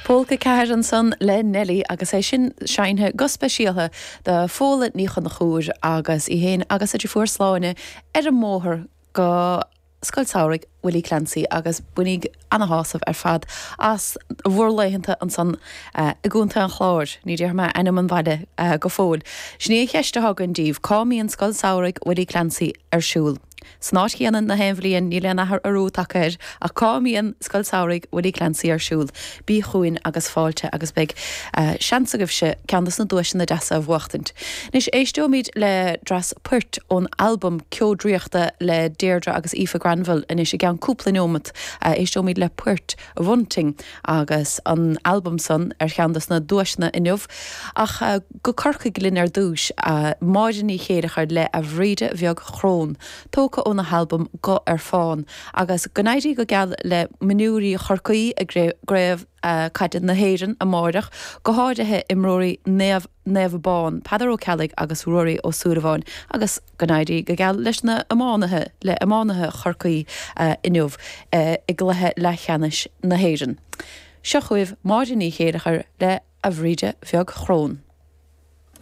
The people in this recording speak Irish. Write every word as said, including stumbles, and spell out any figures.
Pólca ceir an san le Nelly agus é sin seinthe go speisialthe de fóla níchan na chúir agus i héin agus idir fuair sláine ar an móthir go scoilsáraigh Willie Clancy agus bunig anhasamh ar fad as bhórléitheanta an san uh, i gúnta an chláir ní dtíar me enam an bhaide uh, go fóil. Sné cheiste hagan díomh cámíon scoilsáraigh Willie Clancy ar siúl. Snáis chéanaan na héimhlíonn ní lena ar arú takeir a cámíon scoilsáraigh Willie Clancy ar siúl. Bí chuin agus fáilte agus beag uh, seansagah se ceannas na dúis na deasa a bhuachtant. Nis éistómid le dras puirt ón albumm ceodríochta le Deirdre agus Aoife Granville in is gan cúpla nómat uh, éistómid le puirt a bhunting agus an albumm san ar cheandas na dúisna inniuh ach uh, go corcha glynn ar dúis uh, máidiní chéadachar le a bhríde bheag chrón. Tóca ón na halbum go ar fáin agus gnáidí go geall le minúí chorcaí a gréibh uh, caiid na héireann a máireach go háidethe imróí neamh neamhbáin Pedar Ó Ceallaigh agus Ruairí Ó Suadháin agus gnáidí go geall leis na amánathe le amánathe chorcaí uh, inniuh uh, i gluthe le cheannis na héireann. Seo chuibh máidiní chéadachar le a bhríde bheag chrón.